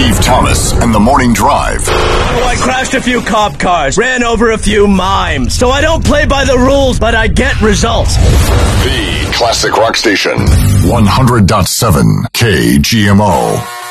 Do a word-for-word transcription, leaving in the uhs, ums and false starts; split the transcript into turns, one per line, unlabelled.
Steve Thomas and the Morning Drive.
Oh, I crashed a few cop cars, ran over a few mimes. So I don't play by the rules, but I get results.
The Classic Rock Station. one hundred point seven K G M O.